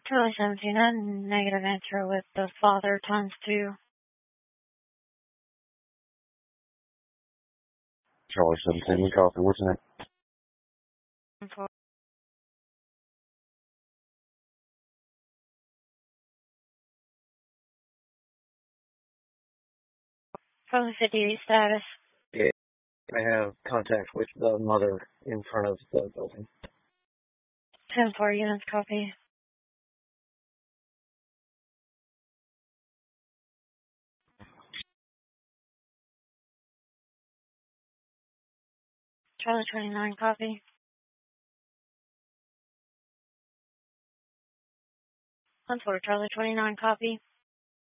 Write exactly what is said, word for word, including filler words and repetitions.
Charlie seventeen, a negative answer with the father times two. Charlie seventeen, copy. What's your name? For Charlie fifty status. Yeah, I have contact with the mother in front of the building. ten four units, copy. Charlie twenty-nine, copy. ten four, Charlie twenty-nine, copy.